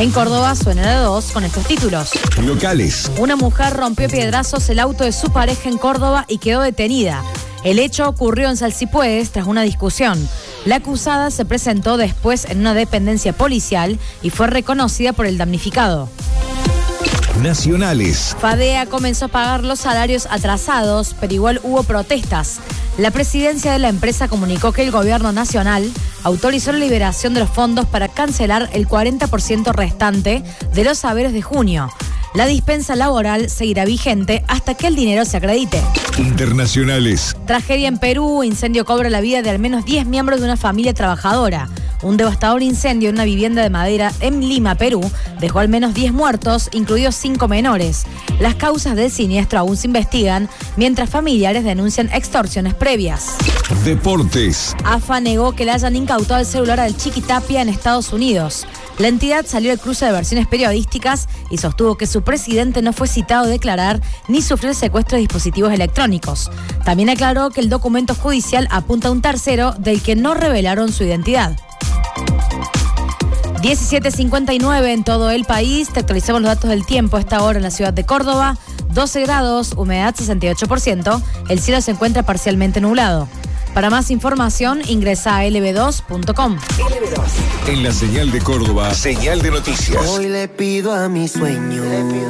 En Córdoba suena de 2 con estos títulos. Locales. Una mujer rompió a piedrazos el auto de su pareja en Córdoba y quedó detenida. El hecho ocurrió en Salsipuedes tras una discusión. La acusada se presentó después en una dependencia policial y fue reconocida por el damnificado. Nacionales. Fadea comenzó a pagar los salarios atrasados, pero igual hubo protestas. La presidencia de la empresa comunicó que el gobierno nacional autorizó la liberación de los fondos para cancelar el 40% restante de los haberes de junio. La dispensa laboral seguirá vigente hasta que el dinero se acredite. Internacionales. Tragedia en Perú, incendio cobra la vida de al menos 10 miembros de una familia trabajadora. Un devastador incendio en una vivienda de madera en Lima, Perú, dejó al menos 10 muertos, incluidos 5 menores. Las causas del siniestro aún se investigan, mientras familiares denuncian extorsiones previas. Deportes. AFA negó que le hayan incautado el celular al Chiquitapia en Estados Unidos. La entidad salió al cruce de versiones periodísticas y sostuvo que su presidente no fue citado a declarar ni sufrió el secuestro de dispositivos electrónicos. También aclaró que el documento judicial apunta a un tercero del que no revelaron su identidad. 17:59 en todo el país. Te actualizamos los datos del tiempo a esta hora en la ciudad de Córdoba. 12 grados, humedad 68%. El cielo se encuentra parcialmente nublado. Para más información, ingresa a lb2.com. En la señal de Córdoba, señal de noticias. Hoy le pido a mi sueño